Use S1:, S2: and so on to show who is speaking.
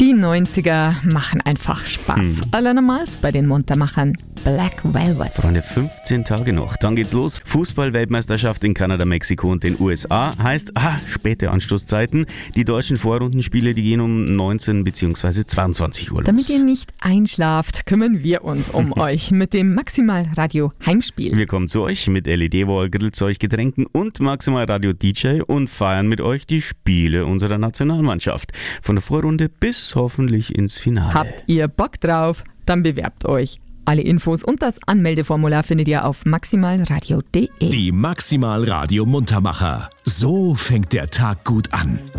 S1: Die 90er machen einfach Spaß. Allernormals bei den Muntermachern. Black Velvet.
S2: Freunde, 15 Tage noch. Dann geht's los. Fußball-Weltmeisterschaft in Kanada, Mexiko und den USA. Heißt, späte Anstoßzeiten. Die deutschen Vorrundenspiele, die gehen um 19 bzw. 22 Uhr los.
S1: Damit ihr nicht einschlaft, kümmern wir uns um euch mit dem Maximal Radio Heimspiel.
S2: Wir kommen zu euch mit LED-Wall, Grillzeug, Getränken und Maximal Radio DJ und feiern mit euch die Spiele unserer Nationalmannschaft. Von der Vorrunde bis hoffentlich ins Finale.
S1: Habt ihr Bock drauf? Dann bewerbt euch. Alle Infos und das Anmeldeformular findet ihr auf maximalradio.de.
S3: Die Maximal Radio Muntermacher. So fängt der Tag gut an.